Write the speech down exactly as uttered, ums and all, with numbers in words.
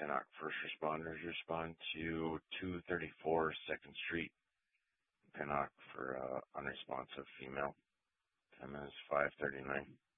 Pinnock first responders respond to two thirty-four second Street, Pinnock for uh, unresponsive female. Time is five thirty-nine.